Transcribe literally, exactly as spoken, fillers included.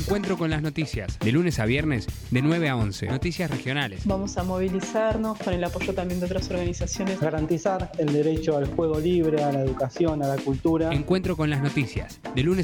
Encuentro con las noticias, de lunes a viernes, de nueve a once. Noticias regionales. Vamos a movilizarnos con el apoyo también de otras organizaciones. Garantizar el derecho al juego libre, a la educación, a la cultura. Encuentro con las noticias, de lunes